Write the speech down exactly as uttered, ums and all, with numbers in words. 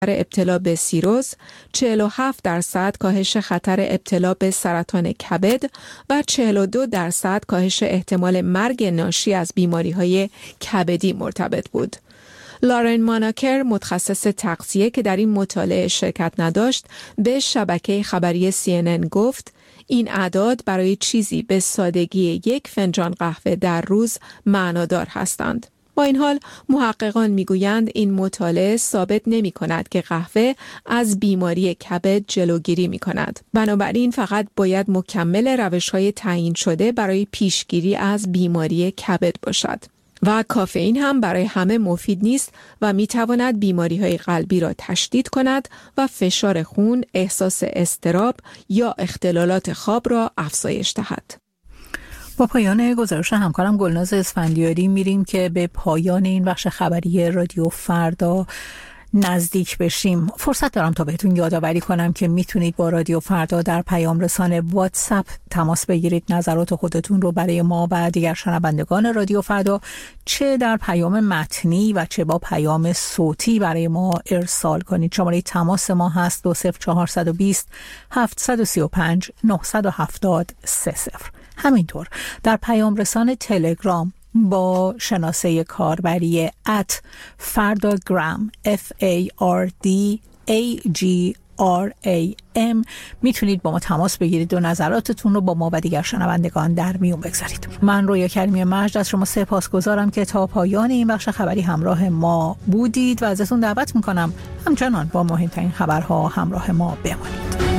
ابتلا به سیروز، چهل و هفت درصد کاهش خطر ابتلا به سرطان کبد و چهل و دو درصد کاهش احتمال مرگ ناشی از بیماری‌های کبدی مرتبط بود. لارن ماناکر، متخصص تغذیه که در این مطالعه شرکت نداشت، به شبکه خبری سی ان ان گفت این اعداد برای چیزی به سادگی یک فنجان قهوه در روز معنادار هستند. با این حال محققان میگویند این مطالعه ثابت نمی کند که قهوه از بیماری کبد جلوگیری می کند. بنابراین فقط باید مکمل روش‌های تعیین شده برای پیشگیری از بیماری کبد باشد. و کافئین هم برای همه مفید نیست و می تواند بیماری‌های قلبی را تشدید کند و فشار خون، احساس اضطراب یا اختلالات خواب را افزایش دهد. با پایان گزارش همکارم گلناز اسفندیاری میریم که به پایان این بخش خبری رادیو فردا نزدیک بشیم. فرصت دارم تا بهتون یادآوری کنم که میتونید با رادیو فردا در پیام رسانه واتساپ تماس بگیرید، نظرات خودتون رو برای ما و دیگر شنوندگان رادیو فردا چه در پیام متنی و چه با پیام صوتی برای ما ارسال کنید. شماره تماس ما هست دو صفر چهار دو صفر هفت سه پنج نه هفت صفر سه صفر. همینطور در پیام رسان تلگرام با شناسه کاربری ات فرداگرام اف ای آر دی ای جی آر ای ام میتونید با ما تماس بگیرید و نظراتتون رو با ما و دیگر شنوندگان در میون بگذارید. من رویا کریمی مجد از شما سپاسگزارم که تا پایان این بخش خبری همراه ما بودید و ازتون دعوت میکنم همچنان با مهمترین خبرها همراه ما بمانید.